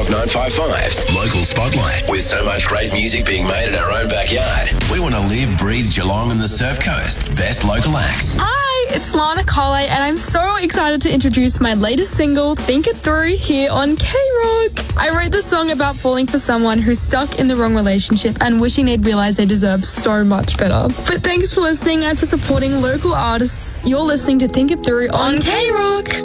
955's Local Spotlight. With so much great music being made in our own backyard, we want to live, breathe Geelong and the Surf Coast's best local acts. Hi, it's Lana Coley, and I'm so excited to introduce my latest single, Think It Through, here on K-Rock. I wrote the song about falling for someone who's stuck in the wrong relationship and wishing they'd realize they deserve so much better. But thanks for listening and for supporting local artists. You're listening to Think It Through on K-Rock.